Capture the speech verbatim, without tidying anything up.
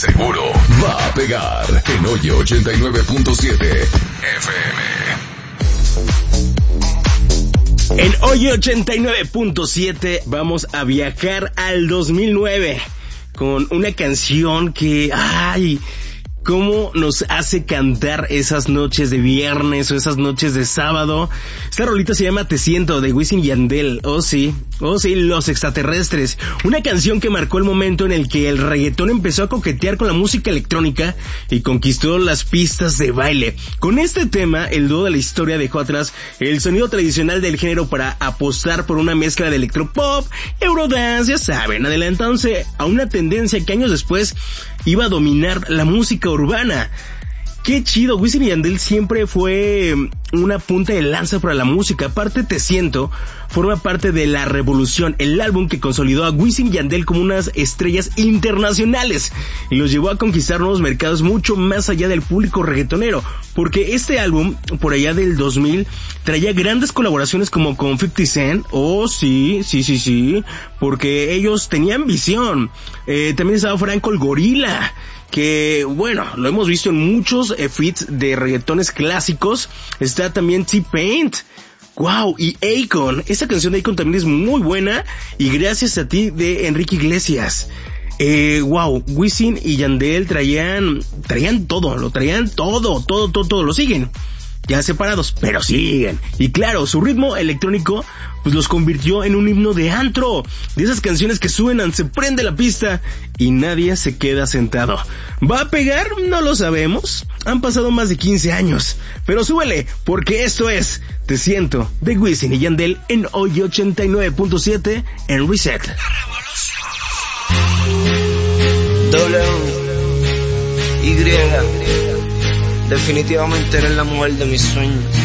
seguro va a pegar en Hoy ochenta y nueve punto siete F M. En Hoy ochenta y nueve punto siete vamos a viajar al dos mil nueve con una canción que, ay, cómo nos hace cantar esas noches de viernes o esas noches de sábado. Esta rolita se llama Te Siento, de Wisin y Yandel. Oh sí, oh sí, Los Extraterrestres. Una canción que marcó el momento en el que el reggaetón empezó a coquetear con la música electrónica y conquistó las pistas de baile. Con este tema, el dúo de la historia dejó atrás el sonido tradicional del género para apostar por una mezcla de electropop, eurodance, ya saben, adelantándose a una tendencia que años después iba a dominar la música urbana. Qué chido, Wisin y Yandel siempre fue una punta de lanza para la música. Aparte, Te Siento forma parte de La Revolución, el álbum que consolidó a Wisin y Yandel como unas estrellas internacionales y los llevó a conquistar nuevos mercados mucho más allá del público reggaetonero, porque este álbum, por allá del dos mil, traía grandes colaboraciones como con cincuenta Cent. Oh, sí, sí, sí, sí, porque ellos tenían visión. Eh, también estaba Franco el Gorila, que, bueno, lo hemos visto en muchos eh, feats de reggaetones clásicos. Está también T-Pain. Wow, y Akon. Esta canción de Akon también es muy buena, y Gracias a ti, de Enrique Iglesias. Eh, wow, Wisin y Yandel traían, traían todo, lo traían todo, todo, todo, todo, lo siguen. Ya separados, pero siguen. Y claro, su ritmo electrónico pues los convirtió en un himno de antro, de esas canciones que suenan, se prende la pista y nadie se queda sentado. ¿Va a pegar? No lo sabemos. Han pasado más de quince años, pero súbele, porque esto es Te Siento, de Wisin y Yandel en Hoy ochenta y nueve punto siete en Reset. W Y Definitivamente eres la mujer de mis sueños.